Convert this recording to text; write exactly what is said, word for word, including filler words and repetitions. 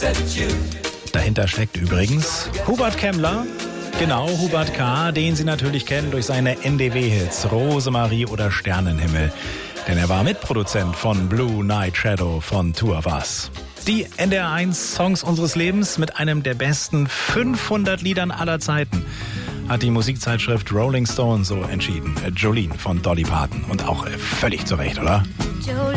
Dahinter steckt übrigens Hubert Kemmler. Genau, Hubert K., den Sie natürlich kennen durch seine N D W-Hits Rosemarie oder Sternenhimmel. Denn er war Mitproduzent von Blue Night Shadow von Two of Us. Die N D R eins Songs unseres Lebens mit einem der besten fünfhundert Liedern aller Zeiten hat die Musikzeitschrift Rolling Stone so entschieden. Jolene von Dolly Parton. Und auch völlig zu Recht, oder?